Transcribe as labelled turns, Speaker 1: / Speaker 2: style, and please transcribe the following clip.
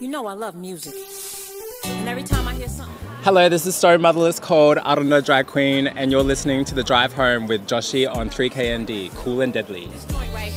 Speaker 1: You know I love music. And every time I hear something...
Speaker 2: Hello, this is Stone Motherless called Aruna Drag Queen, and you're listening to The Drive Home with Joshi on 3KND, Cool and Deadly.
Speaker 1: This joint right